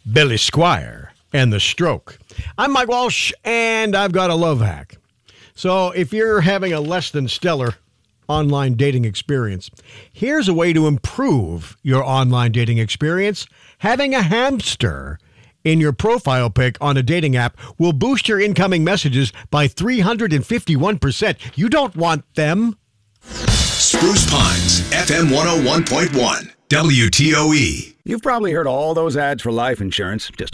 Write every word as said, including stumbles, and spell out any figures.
Billy Squire and the Stroke. I'm Mike Walsh, and I've got a love hack. So if you're having a less than stellar online dating experience, here's a way to improve your online dating experience. Having a hamster in your profile pic on a dating app will boost your incoming messages by three hundred fifty-one percent. You don't want them. Spruce Pines, F M one oh one point one, W T O E. You've probably heard all those ads for life insurance. Just